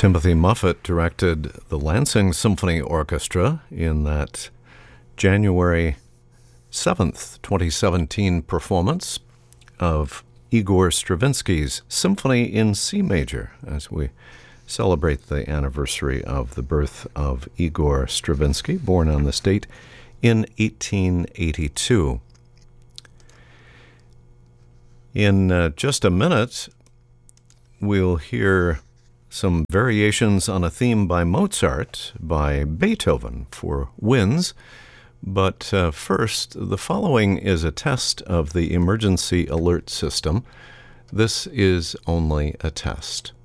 Timothy Muffet directed the Lansing Symphony Orchestra in that January 7th, 2017 performance of Igor Stravinsky's Symphony in C Major as we celebrate the anniversary of the birth of Igor Stravinsky, born on this date in 1882. In just a minute, we'll hear some variations on a theme by Mozart, by Beethoven for winds. But first, the following is a test of the emergency alert system. This is only a test.